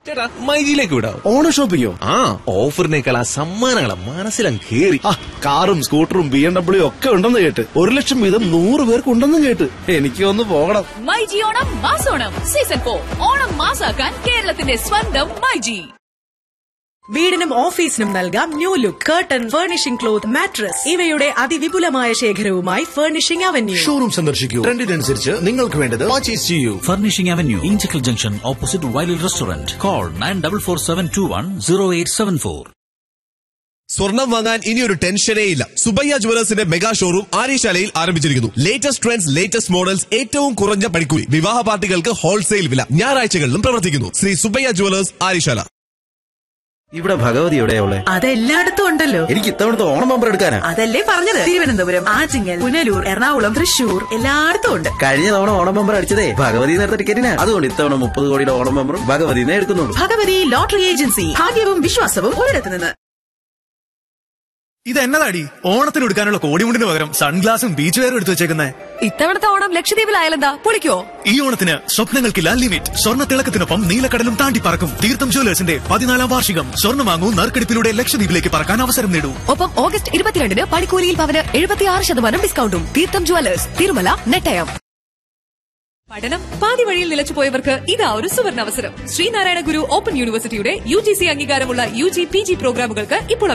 ചേട്ടാ മൈജിയിലേക്ക് വിടാം. ഓണം ഷോപ്പിങ്ങോ? ആ, ഓഫറിനേക്കാൾ ആ സമ്മാനങ്ങളെ മനസ്സിലും കേറി. കാറും സ്കൂട്ടറും BMW ഒക്കെ ഉണ്ടെന്ന് കേട്ട് 1 ലക്ഷം വീതം 100 പേർക്ക് ഉണ്ടെന്നും കേട്ട്. എനിക്ക് ഒന്ന് പോകണം. മൈജി ഓണം മാസോണം സീസൺ 4 ഓണം മാസാക്കാൻ കേരളത്തിന്റെ സ്വന്തം മൈജി. വീടിനും ഓഫീസിനും നൽകാം new look. Curtain, furnishing cloth, mattress ഇവയുടെ അതിവിപുലമായ ശേഖരവുമായി ഫർണിഷിംഗ് അവന്യൂ. ഷോറൂം സന്ദർശിക്കൂ. ട്രെൻഡിനനുസരിച്ച് നിങ്ങൾക്ക് വേണ്ടത് പർച്ചേസ് ചെയ്യൂ. Furnishing Avenue, Inchikal Junction, opposite Wiley Restaurant. Call 9447210874. സ്വർണം വാങ്ങാൻ ഇനിയൊരു ടെൻഷനേ ഇല്ല. സുബയ്യ ജുവലേഴ്സിന്റെ മെഗാ ഷോറൂം ആര്യശാലയിൽ ആരംഭിച്ചിരിക്കുന്നു. ലേറ്റസ്റ്റ് ട്രെൻഡ്സ്, ലേറ്റസ്റ്റ് മോഡൽസ്, ഏറ്റവും കുറഞ്ഞ പണിക്കൂലി, വിവാഹ പാർട്ടികൾക്ക് ഹോൾസെയിൽ വില. ഞായറാഴ്ചകളിലും പ്രവർത്തിക്കുന്നു. ശ്രീ സുബയ്യ ജുവലേഴ്സ്, ആര്യശാല. ഇവിടെ ഭഗവതി എവിടെയുള്ള? അതെല്ലായിടത്തും ഉണ്ടല്ലോ. എനിക്ക് ഇത്തവണത്തെ ഓണം ബമ്പർ എടുക്കാനാ. അതല്ലേ പറഞ്ഞത്, തിരുവനന്തപുരം, ആറ്റിങ്ങൽ, പുനലൂർ, എറണാകുളം, തൃശൂർ എല്ലായിടത്തും ഉണ്ട്. കഴിഞ്ഞ തവണ ഓണം ബമ്പർ അടിച്ചതേ ഭഗവതി നേരത്തെ ടിക്കറ്റിനാ. അതുകൊണ്ട് ഇത്തവണ 30 കോടിയുടെ ഓണം ബമ്പറും ഭഗവതിനെ എടുക്കുന്നുള്ളൂ. ഭഗവതി ലോട്ടറി ഏജൻസി, ഭാഗ്യവും വിശ്വാസവും ഒരിടത്ത് നിന്ന്. ഇതെന്നതാടി ഓണത്തിന് എടുക്കാനുള്ള കോടിമുണ്ടിന് പകരം സൺഗ്ലാസും ബീച്ച് വെയറും എടുത്തു വെച്ചേക്കുന്നേ? ഇത്തവണത്തെ ഓണം ലക്ഷദ്വീപിലായാലെന്താ, പൊളിക്കോ? ഈ ഓണത്തിന് സ്വപ്നങ്ങൾക്കില്ല ലിമിറ്റ്. സ്വർണ്ണ തിളക്കത്തിനൊപ്പം നീലക്കടലും താണ്ടി പറക്കും. തീർത്ഥം ജ്വല്ലേഴ്സിന്റെ 14ാം വാർഷികം. സ്വർണ്ണം വാങ്ങൂ, നറുക്കെടുപ്പിലൂടെ ലക്ഷദ്വീപിലേക്ക് പറക്കാൻ അവസരം നേടൂ. ഒപ്പം ഓഗസ്റ്റ് 22-ന് പണിക്കൂലിയിൽ പവന് 76% ഡിസ്കൗണ്ടും. തീർത്ഥം ജ്വല്ലേഴ്സ്, തിരുമല, നെട്ടയം. പഠനം പാതി വഴിയിൽ നിലച്ചുപോയവർക്ക് ഇതാ ഒരു സുവർണ അവസരം. ശ്രീനാരായണ ഗുരു ഓപ്പൺ യൂണിവേഴ്സിറ്റിയുടെ UGC അംഗീകാരമുള്ള UG PG പ്രോഗ്രാമുകൾക്ക് ഇപ്പോൾ